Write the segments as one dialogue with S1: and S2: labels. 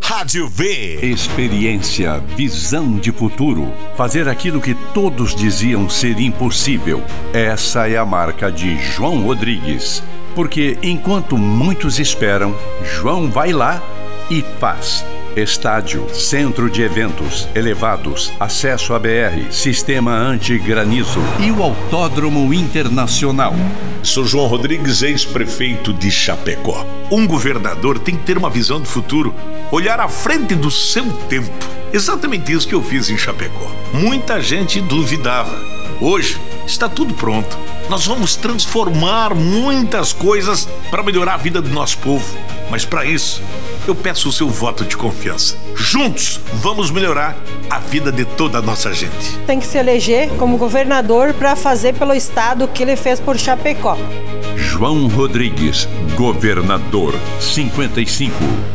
S1: Rádio V.
S2: Experiência, visão de futuro. Fazer aquilo que todos diziam ser impossível. Essa é a marca de João Rodrigues. Porque enquanto muitos esperam, João vai lá e faz. Estádio, centro de eventos, elevados, acesso à BR, sistema anti-granizo e o Autódromo Internacional.
S1: Sou João Rodrigues, ex-prefeito de Chapecó. Um governador tem que ter uma visão do futuro, olhar à frente do seu tempo. Exatamente isso que eu fiz em Chapecó. Muita gente duvidava. Hoje está tudo pronto. Nós vamos transformar muitas coisas para melhorar a vida do nosso povo. Mas para isso, eu peço o seu voto de confiança. Juntos, vamos melhorar a vida de toda a nossa gente.
S3: Tem que se eleger como governador para fazer pelo estado o que ele fez por Chapecó.
S2: João Rodrigues, governador, 55.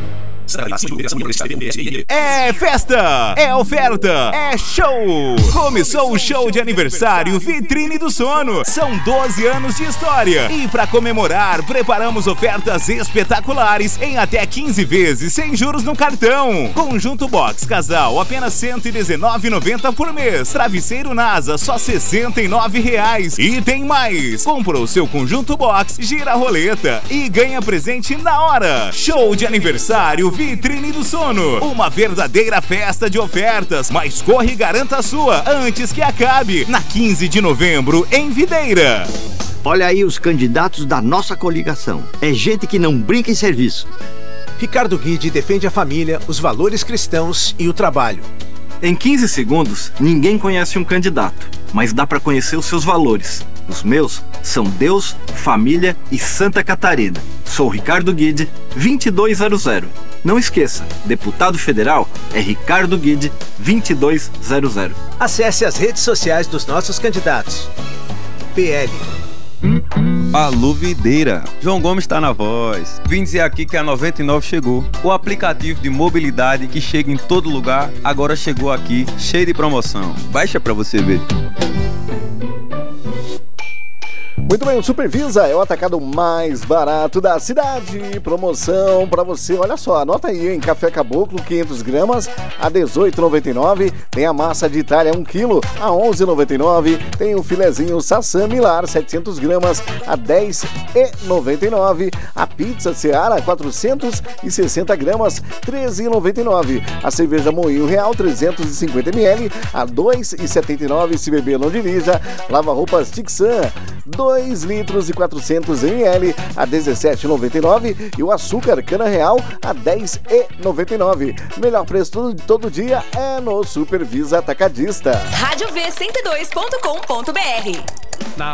S4: É festa, é oferta, é show! Começou o show de aniversário Vitrine do Sono. São 12 anos de história e para comemorar preparamos ofertas espetaculares em até 15 vezes sem juros no cartão. Conjunto Box Casal apenas R$ 119,90 por mês. Travesseiro NASA só R$ 69,00. E tem mais! Comprou seu Conjunto Box, gira a roleta e ganha presente na hora. Show de aniversário Vitrine do Sono, uma verdadeira festa de ofertas, mas corre e garanta a sua antes que acabe, na 15 de novembro, em Videira.
S5: Olha aí os candidatos da nossa coligação. É gente que não brinca em serviço.
S6: Ricardo Guide defende a família, os valores cristãos e o trabalho.
S7: Em 15 segundos, ninguém conhece um candidato, mas dá para conhecer os seus valores. Os meus são Deus, família e Santa Catarina. Sou Ricardo Guide, 2200. Não esqueça, deputado federal é Ricardo Guide, 2200.
S6: Acesse as redes sociais dos nossos candidatos. PL.
S8: Alô Videira, João Gomes está na voz. Vim dizer aqui que a 99 chegou. O aplicativo de mobilidade que chega em todo lugar, agora chegou aqui, cheio de promoção. Baixa pra você ver.
S9: Muito bem, o Supervisa é o atacado mais barato da cidade. Promoção pra você, olha só, anota aí, hein? Café Caboclo, 500 gramas, a R$ 18,99. Tem a massa de Itália, 1 kg, a R$ 11,99. Tem o filezinho Sassam Milar, 700 gramas, a R$ 10,99. A pizza Seara, 460 gramas, R$ 13,99. A cerveja Moinho Real, 350 ml, a R$ 2,79. Se beber, não dirija. Lava-roupas Tixan, 2 litros e 400 ml a R$ 17,99 e o açúcar Cana Real a R$ 10,99. Melhor preço todo dia é no Supervisa Atacadista.
S10: Rádio V102.com.br.